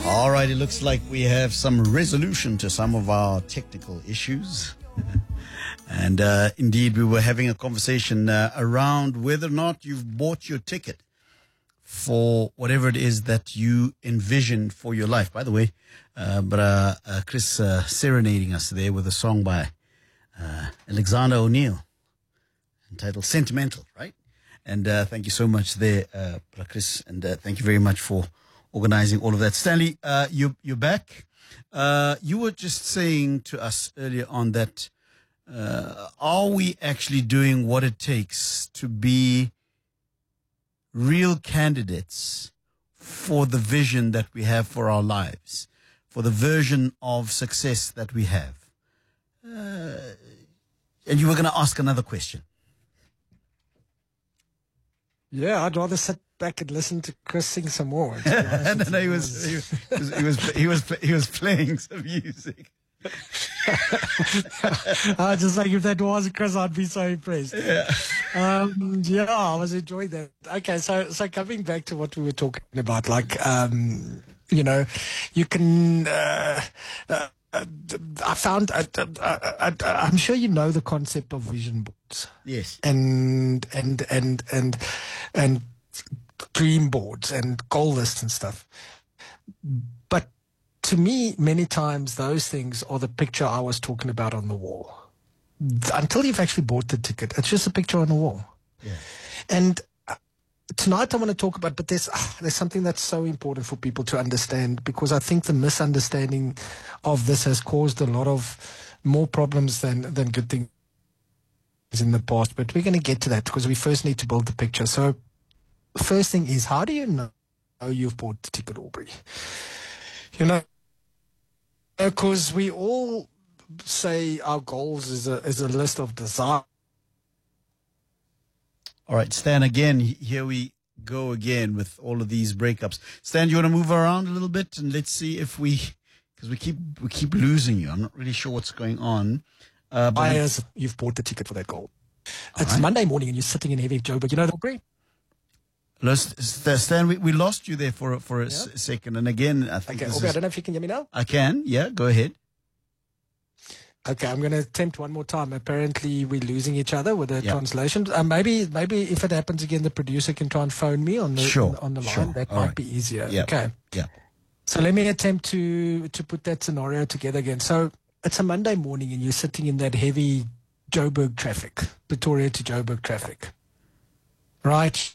All right, it looks like we have some resolution to some of our technical issues. And indeed, we were having a conversation around whether or not you've bought your ticket for whatever it is that you envision for your life. By the way, Chris serenading us there with a song by Alexander O'Neill entitled Sentimental, right? And thank you so much there, Chris, and thank you very much for organizing all of that. Stanley, you're back. You were just saying to us earlier on that are we actually doing what it takes to be real candidates for the vision that we have for our lives, for the version of success that we have? And you were going to ask another question. Yeah, I'd rather sit back and listen to Chris sing some more. No, he was playing some music. I just like, if that was Chris, I'd be so impressed. Yeah. I was enjoying that. Okay, so coming back to what we were talking about, like, you can. I found. I'm sure you know the concept of vision boards. Yes. And dream boards and goal lists and stuff. But to me, many times those things are the picture I was talking about on the wall. Until you've actually bought the ticket, it's just a picture on the wall. Yeah. And tonight I want to talk about, but there's something that's so important for people to understand, because I think the misunderstanding of this has caused a lot of more problems than good things in the past. But we're going to get to that, because we first need to build the picture. So the first thing is, how do you know you've bought the ticket, Aubrey? Because we all say our goals is a list of desires. All right, Stan, again, here we go again with all of these breakups. Stan, you want to move around a little bit, and let's see if because we keep losing you. I'm not really sure what's going on. Buyers, you've bought the ticket for that goal. It's right. Monday morning and you're sitting in heavy Joburg. You know that, Aubrey? Stan, we lost you there for a second, and again, I think. Okay, Aubrey, I don't know if you can hear me now. I can. Yeah, go ahead. Okay, I'm going to attempt one more time. Apparently, we're losing each other with the translation. Maybe if it happens again, the producer can try and phone me on the line. Sure. That All might right. be easier. Yeah. Okay. Yeah. So let me attempt to put that scenario together again. So it's a Monday morning and you're sitting in that heavy Joburg traffic, Pretoria to Joburg traffic, right?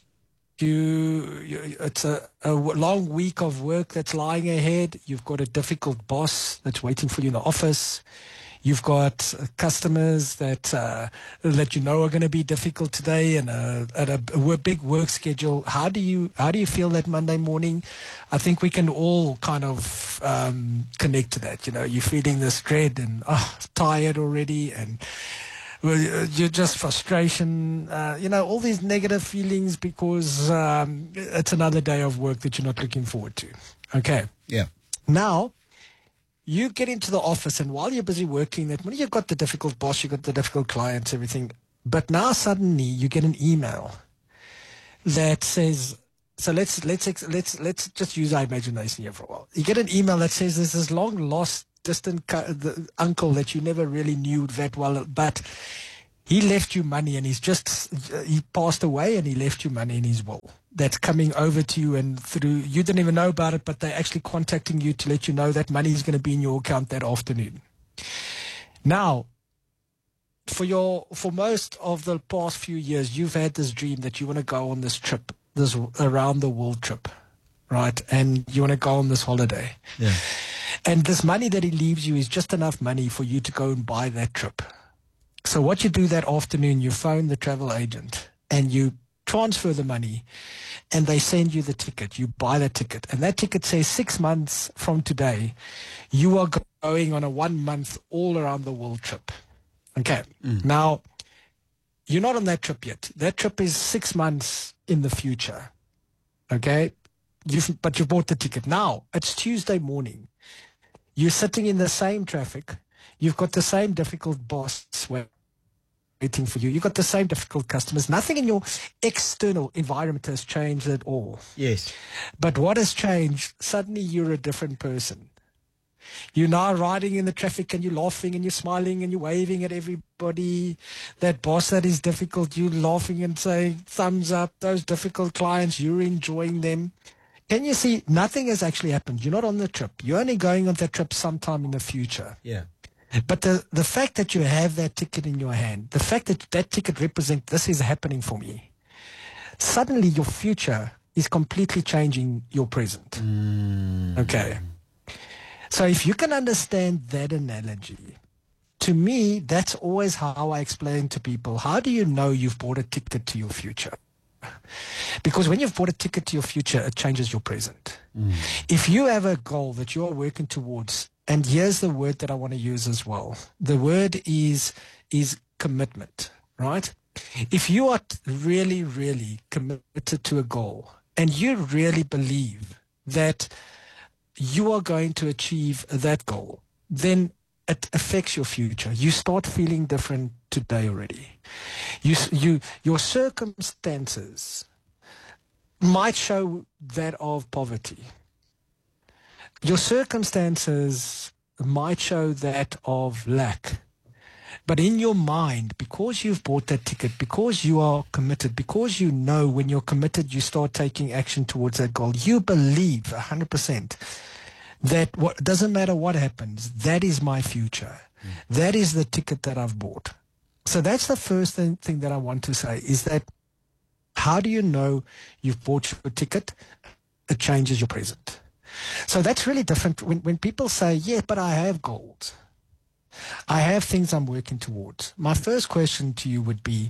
It's a long week of work that's lying ahead. You've got a difficult boss that's waiting for you in the office. You've got customers that are going to be difficult today, and a big work schedule. How do you feel that Monday morning? I think we can all kind of connect to that. You're feeling this dread and tired already, and you're just frustration. All these negative feelings because it's another day of work that you're not looking forward to. Okay. Yeah. Now, you get into the office, and while you're busy working, you've got the difficult boss, you've got the difficult clients, everything. But now suddenly you get an email that says, so let's just use our imagination here for a while. You get an email that says there's this long lost distant uncle that you never really knew that well, but he left you money, and he passed away, and he left you money in his will. That's coming over to you, and you didn't even know about it, but they're actually contacting you to let you know that money is going to be in your account that afternoon. Now, for most of the past few years, you've had this dream that you want to go on this trip, this around the world trip, right? And you want to go on this holiday. Yeah. And this money that he leaves you is just enough money for you to go and buy that trip. So what you do that afternoon, you phone the travel agent and you transfer the money, and they send you the ticket. You buy the ticket, and that ticket says 6 months from today, you are going on a 1 month all around the world trip. Okay. Now, you're not on that trip yet. That trip is 6 months in the future. Okay. But you bought the ticket. Now, it's Tuesday morning. You're sitting in the same traffic. You've got the same difficult boss waiting for you. You've got the same difficult customers. Nothing in your external environment has changed at all. Yes. But what has changed, suddenly you're a different person. You're now riding in the traffic and you're laughing and you're smiling and you're waving at everybody. That boss that is difficult, you're laughing and saying thumbs up. Those difficult clients, you're enjoying them. Can you see, nothing has actually happened. You're not on the trip. You're only going on that trip sometime in the future. Yeah. But the fact that you have that ticket in your hand, the fact that that ticket represents this is happening for me, suddenly your future is completely changing your present. Okay. So if you can understand that analogy, to me, that's always how I explain to people, how do you know you've bought a ticket to your future? Because when you've bought a ticket to your future, it changes your present. If you have a goal that you are working towards, and here's the word that I want to use as well. The word is commitment, right? If you are really, really committed to a goal, and you really believe that you are going to achieve that goal, then it affects your future. You start feeling different today already. Your circumstances might show that of poverty. Your circumstances might show that of lack. But in your mind, because you've bought that ticket, because you are committed, because you know when you're committed, you start taking action towards that goal, you believe 100% that what doesn't matter what happens, that is my future. That is the ticket that I've bought. So that's the first thing that I want to say is that how do you know you've bought your ticket? It changes your present. So that's really different when people say, yeah, but I have goals. I have things I'm working towards. My first question to you would be,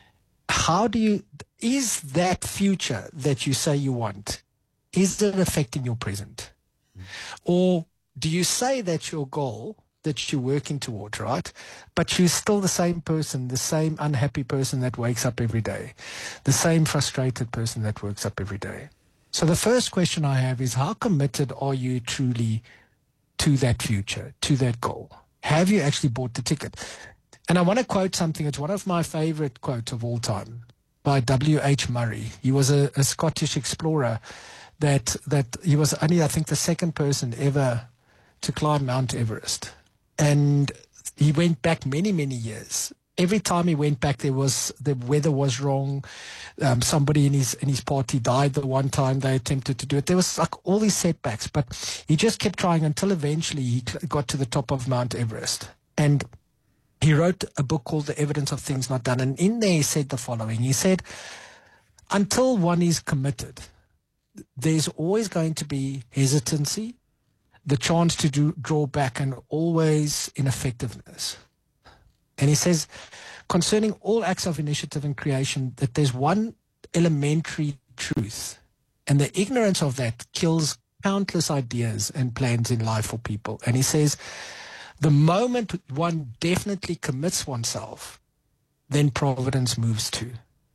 is that future that you say you want, is it affecting your present? Or do you say that's your goal that you're working towards, right? But you're still the same person, the same unhappy person that wakes up every day, the same frustrated person that wakes up every day. So the first question I have is, how committed are you truly to that future, to that goal? Have you actually bought the ticket? And I want to quote something. It's one of my favorite quotes of all time by W.H. Murray. He was a Scottish explorer that he was only, I think, the second person ever to climb Mount Everest. And he went back many, many years. Every time he went back, the weather was wrong. Somebody in his party died the one time they attempted to do it. There was like all these setbacks, but he just kept trying until eventually he got to the top of Mount Everest. And he wrote a book called The Evidence of Things Not Done. And in there he said the following. He said, until one is committed, there's always going to be hesitancy, the chance to draw back, and always ineffectiveness. And he says, concerning all acts of initiative and creation, that there's one elementary truth, and the ignorance of that kills countless ideas and plans in life for people. And he says, the moment one definitely commits oneself, then providence moves too.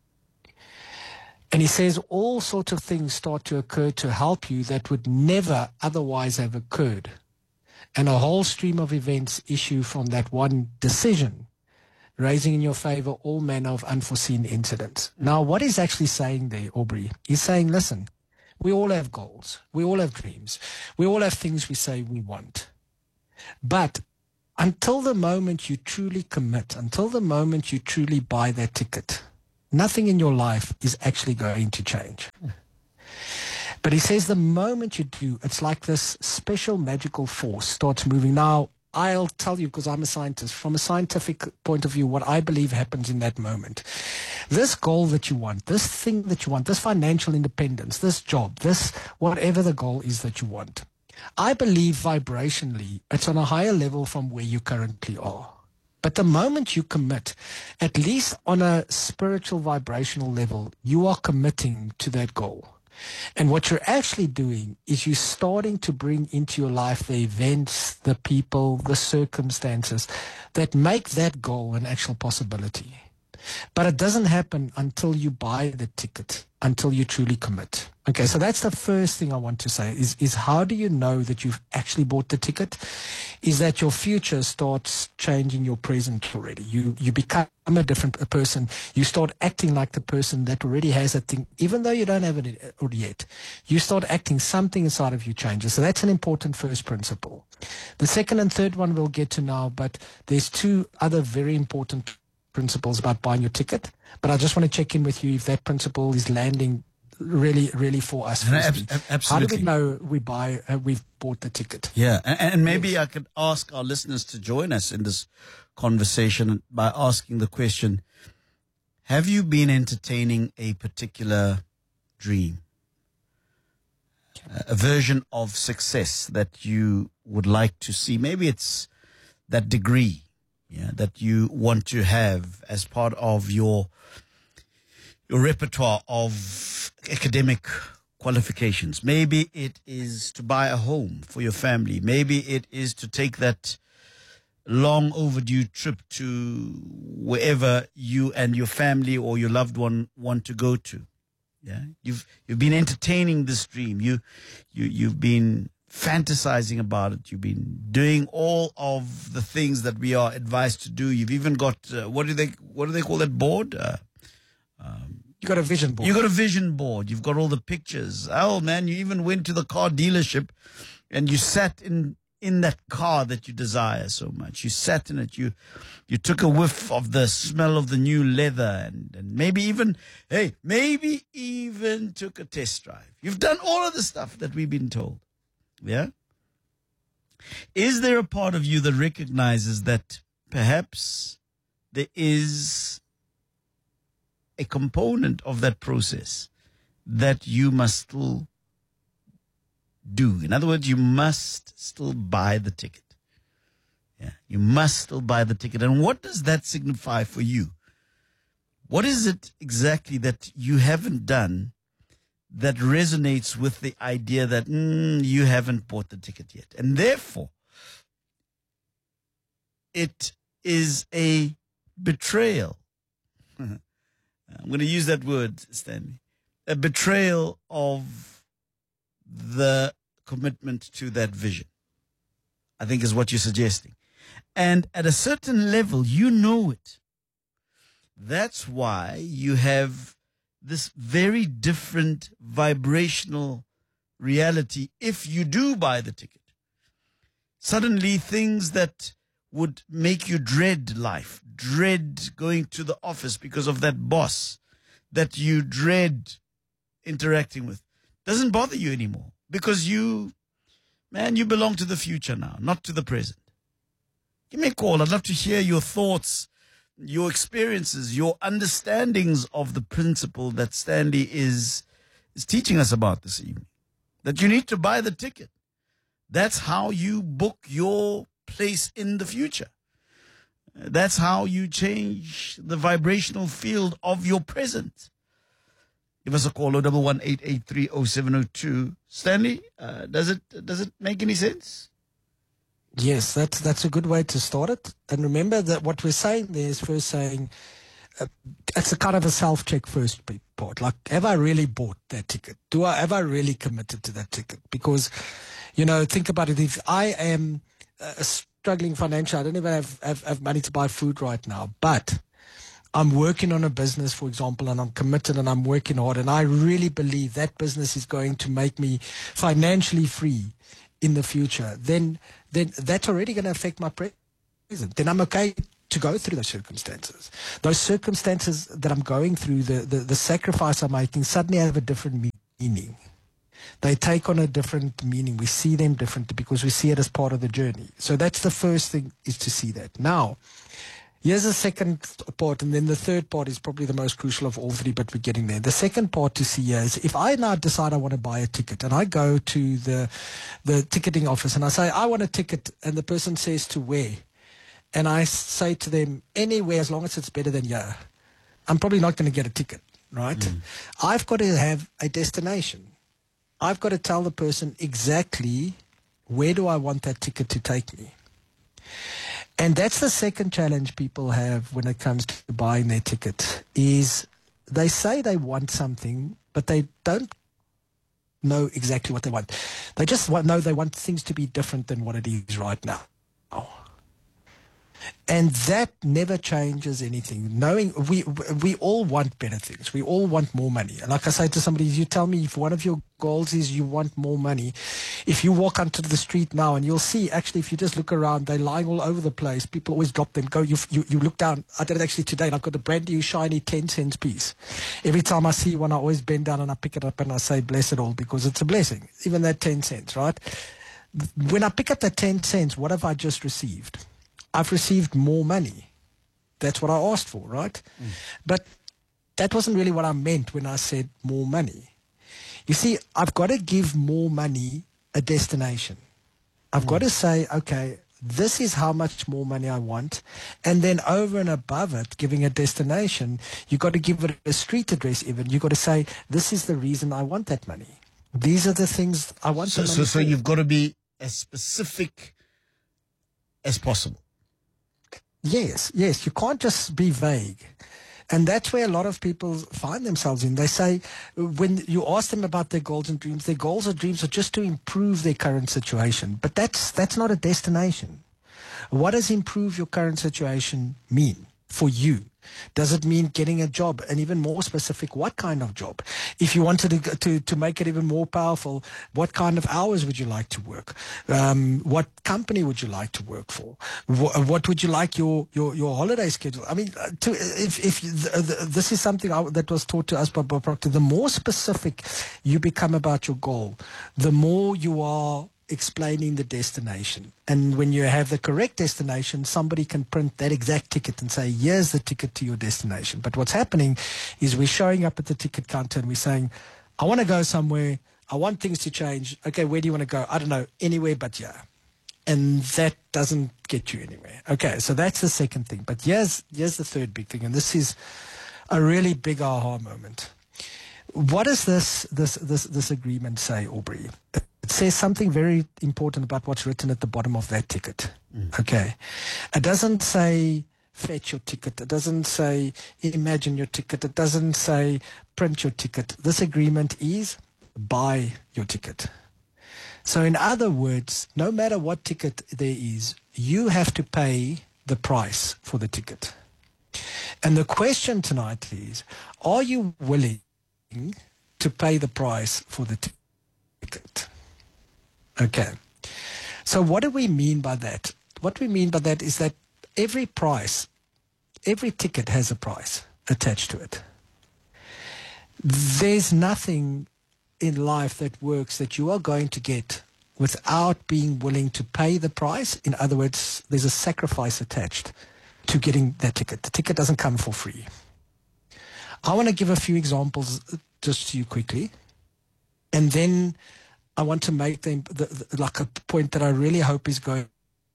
And he says all sorts of things start to occur to help you that would never otherwise have occurred. And a whole stream of events issue from that one decision, raising in your favor all manner of unforeseen incidents. Now, what he's actually saying there, Aubrey, he's saying, listen, we all have goals. We all have dreams. We all have things we say we want. But until the moment you truly commit, until the moment you truly buy that ticket, nothing in your life is actually going to change. But he says the moment you do, it's like this special magical force starts moving. Now, I'll tell you, because I'm a scientist, from a scientific point of view, what I believe happens in that moment. This goal that you want, this thing that you want, this financial independence, this job, this whatever the goal is that you want, I believe vibrationally it's on a higher level from where you currently are. But the moment you commit, at least on a spiritual vibrational level, you are committing to that goal. And what you're actually doing is you're starting to bring into your life the events, the people, the circumstances that make that goal an actual possibility. But it doesn't happen until you buy the ticket, until you truly commit. Okay, so that's the first thing I want to say is how do you know that you've actually bought the ticket? Is that your future starts changing your present already. You become a person. You start acting like the person that already has that thing, even though you don't have it yet. You start acting, something inside of you changes. So that's an important first principle. The second and third one we'll get to now, but there's two other very important principles about buying your ticket. But I just want to check in with you if that principle is landing really for us. Absolutely. How do we know we've bought the ticket? Yeah, and maybe I could ask our listeners to join us in this conversation by asking the question, have you been entertaining a particular dream, a version of success that you would like to see? Maybe it's that degree, that you want to have as part of your repertoire of academic qualifications. Maybe it is to buy a home for your family. Maybe it is to take that long overdue trip to wherever you and your family or your loved one want to go to. Yeah, you've been entertaining this dream. You've been fantasizing about it. You've been doing all of the things that we are advised to do. You've even got what do they call that board? You got a vision board. You got a vision board. You've got all the pictures. Oh man, you even went to the car dealership and you sat in that car that you desire so much. You sat in it. You took a whiff of the smell of the new leather and maybe even took a test drive. You've done all of the stuff that we've been told. Yeah? Is there a part of you that recognizes that perhaps there is a component of that process that you must still do? In other words, you must still buy the ticket. Yeah, you must still buy the ticket. And what does that signify for you? What is it exactly that you haven't done that resonates with the idea that you haven't bought the ticket yet? And therefore, it is a betrayal. I'm going to use that word, Stanley. A betrayal of the commitment to that vision, I think is what you're suggesting. And at a certain level, you know it. That's why you have this very different vibrational reality if you do buy the ticket. Suddenly, things that would make you dread life, dread going to the office because of that boss that you dread interacting with, doesn't bother you anymore because you belong to the future now, not to the present. Give me a call. I'd love to hear your thoughts, your experiences, your understandings of the principle that Stanley is teaching us about this evening, that you need to buy the ticket. That's how you book your place in the future. That's how you change the vibrational field of your present. Give us a call, 011-883-0702. Stanley, does it make any sense? Yes, that's a good way to start it. And remember that what we're saying there is first saying, it's a kind of a self-check first part. Like, have I really bought that ticket? Have I really committed to that ticket? Because, think about it. If I am struggling financially, I don't even have money to buy food right now, but I'm working on a business, for example, and I'm committed and I'm working hard, and I really believe that business is going to make me financially free in the future, then that's already going to affect my present. Then I'm okay to go through those circumstances. Those circumstances that I'm going through, the sacrifice I'm making, suddenly have a different meaning. They take on a different meaning. We see them differently because we see it as part of the journey. So that's the first thing, is to see that. Now, here's the second part, and then the third part is probably the most crucial of all three, but we're getting there. The second part to see here is if I now decide I want to buy a ticket, and I go to the ticketing office and I say, I want a ticket, and the person says to where? And I say to them, anywhere as long as it's better than here. I'm probably not going to get a ticket, right? I've got to have a destination. I've got to tell the person exactly where do I want that ticket to take me. And that's the second challenge people have when it comes to buying their ticket, is they say they want something, but they don't know exactly what they want. They just know they want things to be different than what it is right now. And that never changes anything. Knowing we all want better things. We all want more money. And like I say to somebody, you tell me if one of your goals is you want more money, if you walk onto the street now and you'll see, actually, if you just look around, they're lying all over the place. People always drop them. You look down. I did it actually today, and I've got a brand new shiny 10 cents piece. Every time I see one, I always bend down and I pick it up and I say, bless it all, because it's a blessing. Even that 10 cents, right? When I pick up that 10 cents, what have I just received? I've received more money. That's what I asked for, right? But that wasn't really what I meant when I said more money. You see, I've got to give more money a destination. I've got to say, okay, this is how much more money I want. And then over and above it, giving a destination, you've got to give it a street address even. You've got to say, this is the reason I want that money. These are the things I want the money So for. you've got to be as specific as possible. Yes. You can't just be vague. And that's where a lot of people find themselves in. They say, when you ask them about their goals and dreams, their goals or dreams are just to improve their current situation. But that's not a destination. What does improve your current situation mean for you? Does it mean getting a job? And even more specific, what kind of job? If you wanted to make it even more powerful, what kind of hours would you like to work? What company would you like to work for? What would you like your holiday schedule? I mean, this is something that was taught to us by Bob Proctor. The more specific you become about your goal, the more you are explaining the destination. And when you have the correct destination, somebody can print that exact ticket and say, here's the ticket to your destination. But what's happening is we're showing up at the ticket counter and we're saying, I want to go somewhere. I want things to change. Okay, where do you want to go? I don't know, anywhere but here. And that doesn't get you anywhere. Okay, so that's the second thing. But here's the third big thing. And this is a really big aha moment. What does this agreement say, Aubrey? It says something very important about what's written at the bottom of that ticket. Okay. It doesn't say fetch your ticket. It doesn't say imagine your ticket. It doesn't say print your ticket. This agreement is buy your ticket. So in other words, no matter what ticket there is, you have to pay the price for the ticket. And the question tonight is, are you willing to pay the price for the ticket? Okay. So what do we mean by that? What we mean by that is that every ticket has a price attached to it. There's nothing in life that works that you are going to get without being willing to pay the price. In other words, there's a sacrifice attached to getting that ticket. The ticket doesn't come for free. I want to give a few examples just to you quickly. And then I want to make them like a point that I really hope is going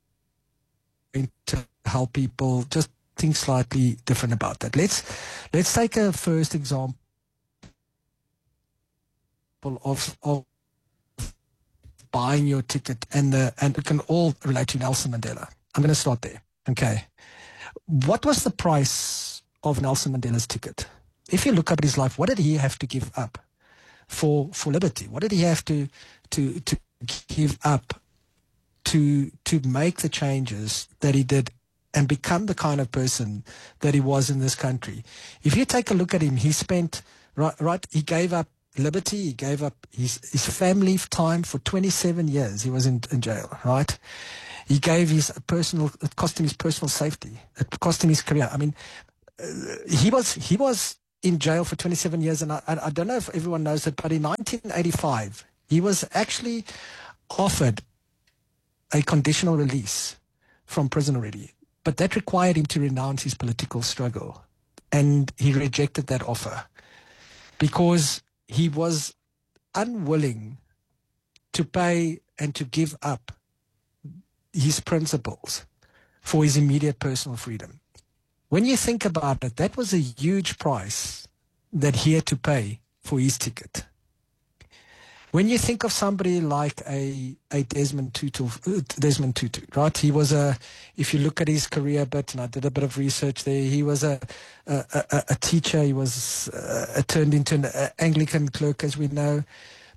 to help people just think slightly different about that. Let's take a first example of buying your ticket, and it can all relate to Nelson Mandela. I'm going to start there. Okay. What was the price of Nelson Mandela's ticket? If you look at his life, what did he have to give up for liberty? What did he have to give up to make the changes that he did and become the kind of person that he was in this country? If you take a look at him, he spent, right, he gave up liberty, he gave up his family time for 27 years. He was in jail, right? He gave it cost him his personal safety. It cost him his career. I mean, he was in jail for 27 years, and I don't know if everyone knows that, but in 1985, he was actually offered a conditional release from prison already, but that required him to renounce his political struggle, and he rejected that offer because he was unwilling to pay and to give up his principles for his immediate personal freedom. When you think about it, that was a huge price that he had to pay for his ticket. When you think of somebody like a Desmond Tutu, right? He was if you look at his career a bit, and I did a bit of research there, he was a teacher. He was turned into an Anglican clerk, as we know.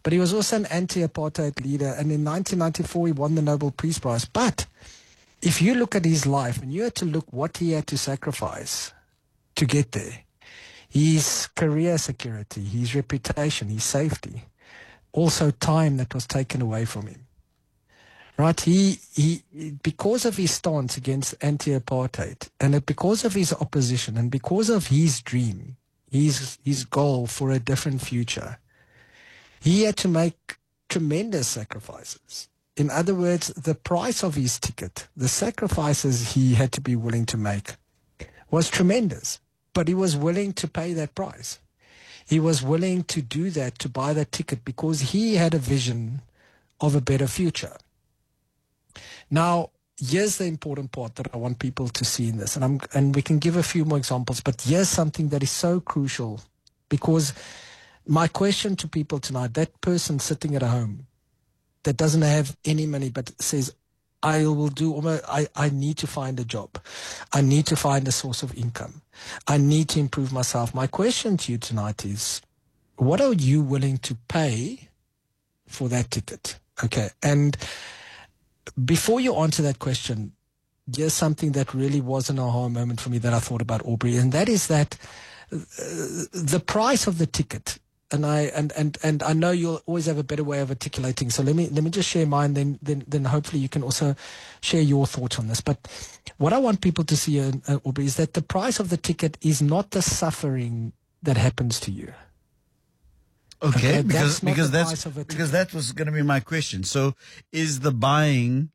but he was also an anti-apartheid leader. And in 1994, he won the Nobel Peace Prize. But if you look at his life and you had to look what he had to sacrifice to get there, his career security, his reputation, his safety, also time that was taken away from him. Right? He because of his stance against anti-apartheid, and because of his opposition, and because of his dream, his goal for a different future, he had to make tremendous sacrifices. In other words, the price of his ticket, the sacrifices he had to be willing to make was tremendous. But he was willing to pay that price. He was willing to do that, to buy that ticket, because he had a vision of a better future. Now, here's the important part that I want people to see in this, and we can give a few more examples, but here's something that is so crucial, because my question to people tonight, that person sitting at home that doesn't have any money but says, I need to find a job. I need to find a source of income. I need to improve myself. My question to you tonight is, what are you willing to pay for that ticket? Okay. And before you answer that question, here's something that really was an aha moment for me that I thought about, Aubrey, and that is that the price of the ticket, and I know you'll always have a better way of articulating. So let me just share mine. Then hopefully you can also share your thoughts on this. But what I want people to see, Aubrey, is that the price of the ticket is not the suffering that happens to you. Okay, because that was going to be my question. So, is the buying?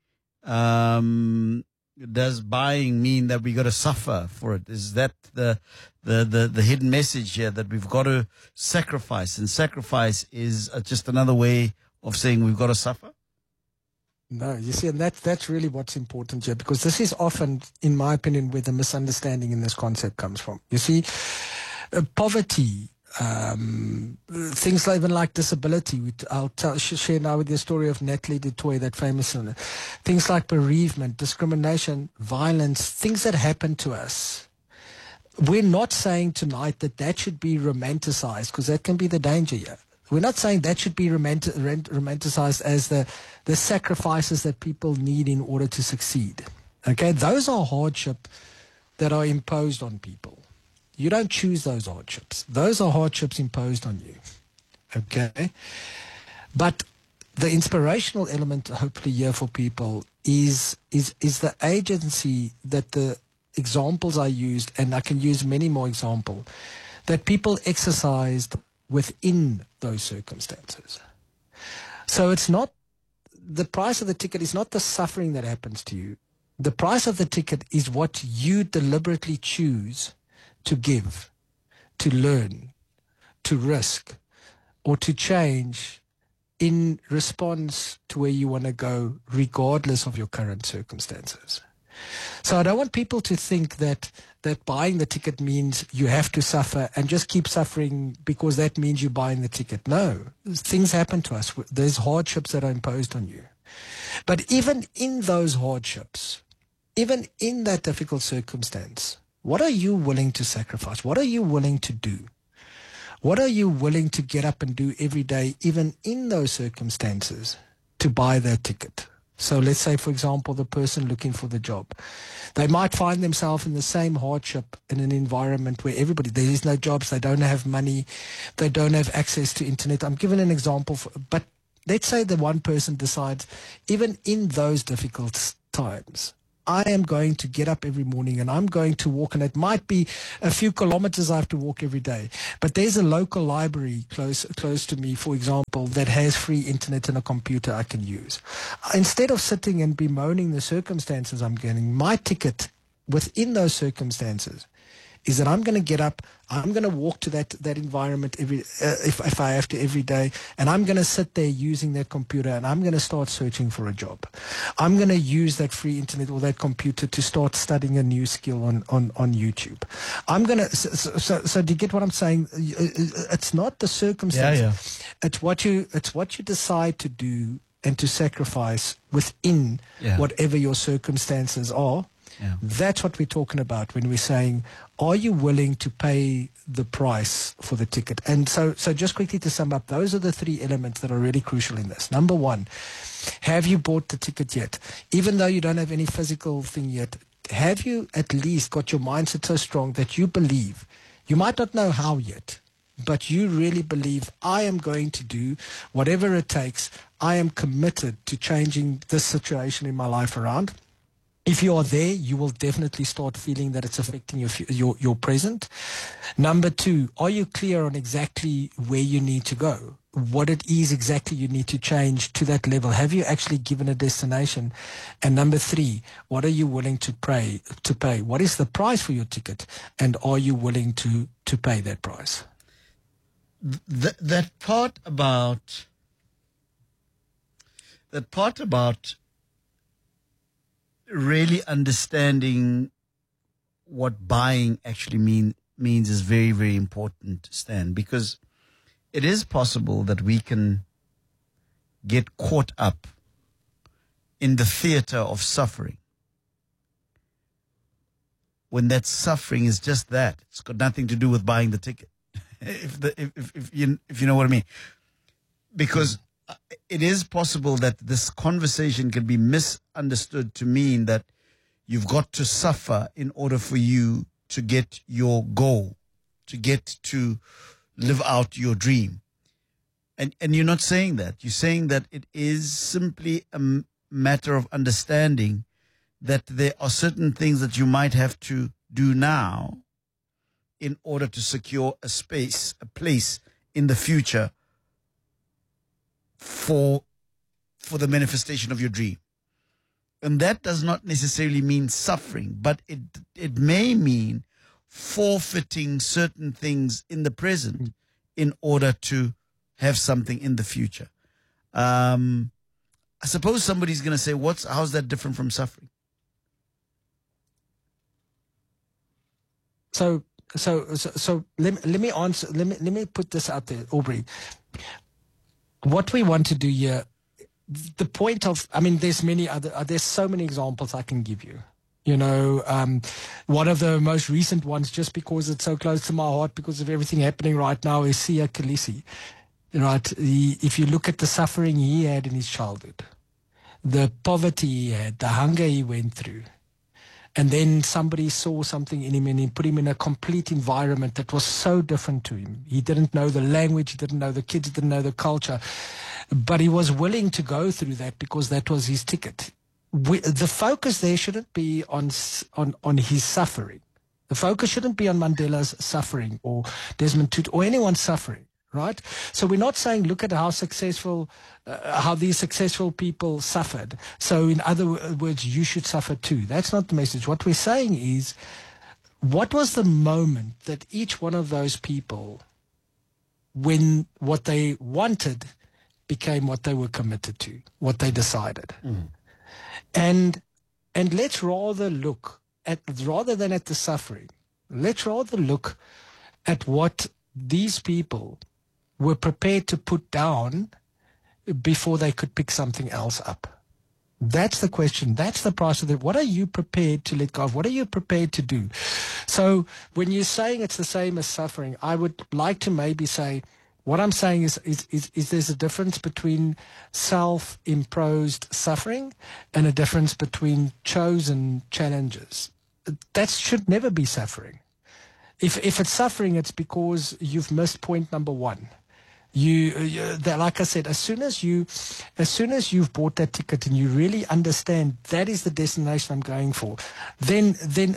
Does buying mean that we got to suffer for it? Is that the hidden message here, that we've got to sacrifice, and sacrifice is just another way of saying we've got to suffer? No, you see, and that's really what's important here, because this is often, in my opinion, where the misunderstanding in this concept comes from. You see, poverty, things even like disability. I'll share now with you the story of Natalie du Toit, that famous one. Things like bereavement, discrimination, violence, things that happen to us. We're not saying tonight that should be romanticized, because that can be the danger here. We're not saying that should be romanticized as the sacrifices that people need in order to succeed. Okay, those are hardships that are imposed on people. You don't choose those hardships. Those are hardships imposed on you. Okay? But the inspirational element, hopefully, here for people is the agency that the examples I used, and I can use many more examples, that people exercised within those circumstances. So it's not, the price of the ticket is not the suffering that happens to you. The price of the ticket is what you deliberately choose to give, to learn, to risk, or to change in response to where you want to go, regardless of your current circumstances. So I don't want people to think that buying the ticket means you have to suffer and just keep suffering because that means you're buying the ticket. No, things happen to us. There's hardships that are imposed on you. But even in those hardships, even in that difficult circumstance, what are you willing to sacrifice? What are you willing to do? What are you willing to get up and do every day, even in those circumstances, to buy that ticket? So let's say, for example, the person looking for the job. They might find themselves in the same hardship in an environment where there is no jobs, they don't have money, they don't have access to internet. I'm giving an example, but let's say the one person decides, even in those difficult times, I am going to get up every morning and I'm going to walk, and it might be a few kilometers I have to walk every day. But there's a local library close to me, for example, that has free internet and a computer I can use. Instead of sitting and bemoaning the circumstances I'm getting, my ticket within those circumstances is that I'm going to get up, I'm going to walk to that environment if I have to every day, and I'm going to sit there using that computer and I'm going to start searching for a job. I'm going to use that free internet or that computer to start studying a new skill on YouTube. I'm going to, so do you get what I'm saying? It's not the circumstance. Yeah. It's what you decide to do and to sacrifice within whatever your circumstances are. Yeah. That's what we're talking about when we're saying, are you willing to pay the price for the ticket? And so just quickly to sum up, those are the three elements that are really crucial in this. Number one, have you bought the ticket yet? Even though you don't have any physical thing yet, have you at least got your mindset so strong that you believe, you might not know how yet, but you really believe, I am going to do whatever it takes. I am committed to changing this situation in my life around. If you are there, you will definitely start feeling that it's affecting your present. Number two, are you clear on exactly where you need to go? What it is exactly you need to change to that level? Have you actually given a destination? And number three, what are you willing to pay? What is the price for your ticket? And are you willing to pay that price? That part about really understanding what buying actually means is very, very important, Stan, because it is possible that we can get caught up in the theater of suffering when that suffering is just that. It's got nothing to do with buying the ticket. if you know what I mean. Because it is possible that this conversation can be misunderstood to mean that you've got to suffer in order for you to get your goal, to get to live out your dream. And you're not saying that. You're saying that it is simply a matter of understanding that there are certain things that you might have to do now in order to secure a space, a place in the future for the manifestation of your dream. And that does not necessarily mean suffering, but it may mean forfeiting certain things in the present in order to have something in the future. I suppose somebody's going to say, how's that different from suffering? So let me answer. Let me put this out there, Aubrey. What we want to do here, the point of, there's so many examples I can give you. You know, one of the most recent ones, just because it's so close to my heart because of everything happening right now, is Siya Kolisi. Right? If you look at the suffering he had in his childhood, the poverty he had, the hunger he went through, and then somebody saw something in him and he put him in a complete environment that was so different to him. He didn't know the language, he didn't know the kids, he didn't know the culture, but he was willing to go through that because that was his ticket. The focus there shouldn't be on his suffering. The focus shouldn't be on Mandela's suffering or Desmond Tutu or anyone's suffering. Right? So we're not saying, look at how successful, how these successful people suffered. So in other words, you should suffer too. That's not the message. What we're saying is, what was the moment that each one of those people, when what they wanted became what they were committed to, what they decided. And let's rather look at, rather than at the suffering, let's rather look at what these people were prepared to put down before they could pick something else up. That's the question. That's the price of it. What are you prepared to let go of? What are you prepared to do? So when you're saying it's the same as suffering, I would like to maybe say, what I'm saying is there's a difference between self-imposed suffering and a difference between chosen challenges. That should never be suffering. If it's suffering, it's because you've missed point number one. Like I said, as soon as you've bought that ticket and you really understand that is the destination I'm going for, then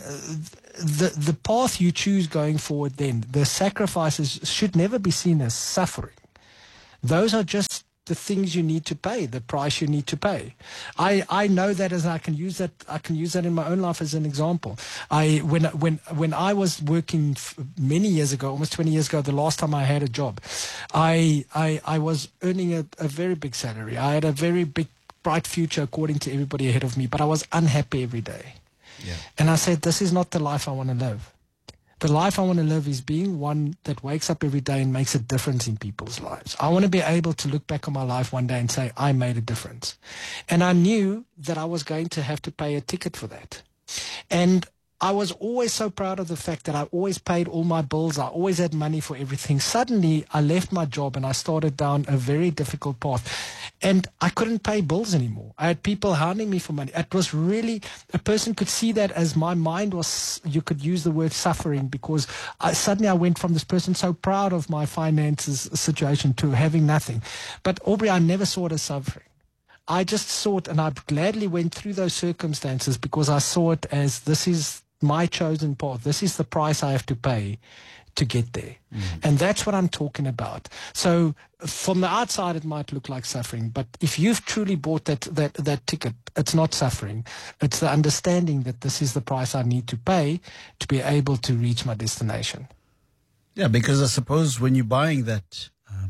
the path you choose going forward, then the sacrifices should never be seen as suffering. Those are just the things you need to pay, the price you need to pay. I know that, as I can use that in my own life as an example. When I was working many years ago, almost 20 years ago, the last time I had a job, I was earning a very big salary. I had a very big, bright future according to everybody ahead of me, but I was unhappy every day. Yeah. And I said, this is not the life I want to live. The life I want to live is being one that wakes up every day and makes a difference in people's lives. I want to be able to look back on my life one day and say, I made a difference. And I knew that I was going to have to pay a ticket for that. And I was always so proud of the fact that I always paid all my bills. I always had money for everything. Suddenly, I left my job and I started down a very difficult path. And I couldn't pay bills anymore. I had people hounding me for money. It was really, a person could see that as my mind was, you could use the word suffering, because suddenly I went from this person so proud of my finances situation to having nothing. But Aubrey, I never saw it as suffering. I just saw it, and I gladly went through those circumstances because I saw it as, this is my chosen path. This is the price I have to pay to get there. And that's what I'm talking about. So from the outside, it might look like suffering, but if you've truly bought that ticket, it's not suffering. It's the understanding that this is the price I need to pay to be able to reach my destination. Yeah, because I suppose when you're buying that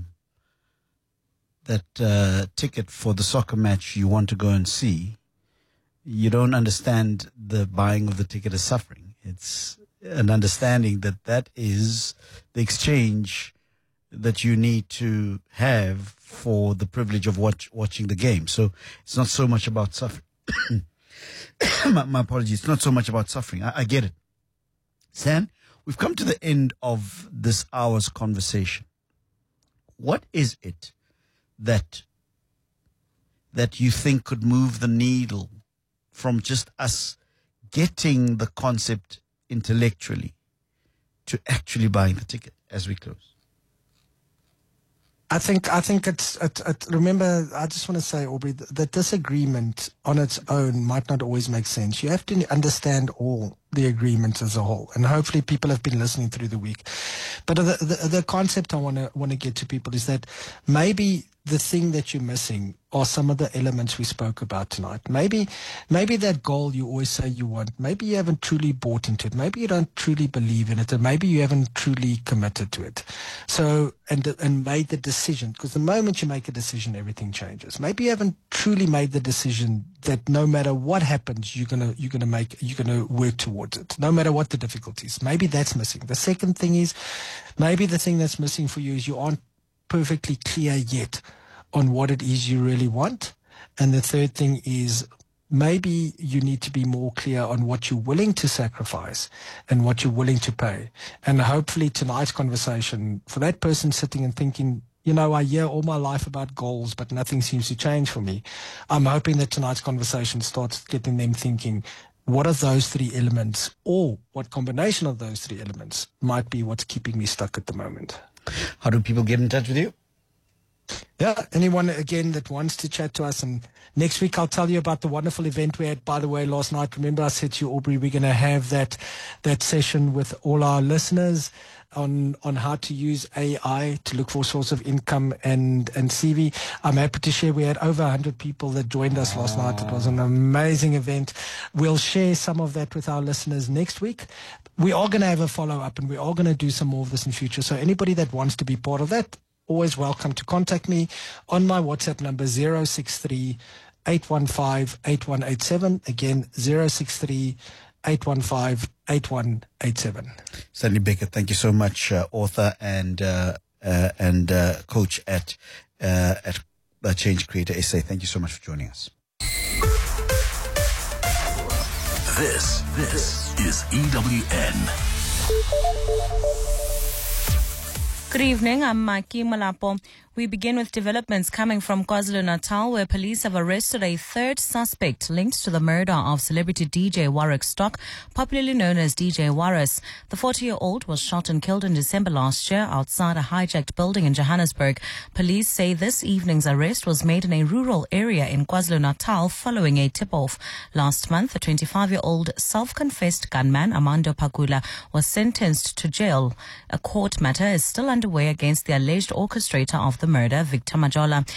ticket for the soccer match you want to go and see, you don't understand the buying of the ticket as suffering. It's an understanding that is the exchange that you need to have for the privilege of watching the game. So it's not so much about suffering. My apologies. It's not so much about suffering. I get it. Stan, we've come to the end of this hour's conversation. What is it that you think could move the needle from just us getting the concept intellectually to actually buying the ticket as we close? I think it's remember, I just want to say, Aubrey, that this agreement on its own might not always make sense. You have to understand all the agreements as a whole, and hopefully people have been listening through the week. But the concept I want to get to people is that maybe the thing that you're missing are some of the elements we spoke about tonight. Maybe that goal you always say you want, maybe you haven't truly bought into it. Maybe you don't truly believe in it, and maybe you haven't truly committed to it. So, and made the decision, because the moment you make a decision, everything changes. Maybe you haven't truly made the decision that no matter what happens, you're gonna work towards it, no matter what the difficulties. Maybe that's missing. The second thing is, maybe the thing that's missing for you is you aren't perfectly clear yet on what it is you really want. And the third thing is, maybe you need to be more clear on what you're willing to sacrifice and what you're willing to pay. And hopefully tonight's conversation, for that person sitting and thinking, I hear all my life about goals, but nothing seems to change for me. I'm hoping that tonight's conversation starts getting them thinking, what are those three elements, or what combination of those three elements might be what's keeping me stuck at the moment? How do people get in touch with you? Yeah, anyone, again, that wants to chat to us. And next week I'll tell you about the wonderful event we had, by the way, last night. Remember I said to you, Aubrey, we're going to have that session with all our listeners on how to use AI to look for source of income and CV. I'm happy to share we had over 100 people that joined us last night. It was an amazing event. We'll share some of that with our listeners next week. We are going to have a follow-up, and we are going to do some more of this in future. So anybody that wants to be part of that, always welcome to contact me on my WhatsApp number 063 815 8187. Again, 063 815 8187. Stanley Baker, thank you so much, author and coach at Change Creator SA. Thank you so much for joining us. This is EWN. Good evening, I'm Maki Malapo. We begin with developments coming from KwaZulu-Natal, where police have arrested a third suspect linked to the murder of celebrity DJ Warwick Stock, popularly known as DJ Warris. The 40-year-old was shot and killed in December last year outside a hijacked building in Johannesburg. Police say this evening's arrest was made in a rural area in KwaZulu-Natal following a tip-off. Last month, a 25-year-old self-confessed gunman, Amando Pakula, was sentenced to jail. A court matter is still underway against the alleged orchestrator of the murder, Victor Majola.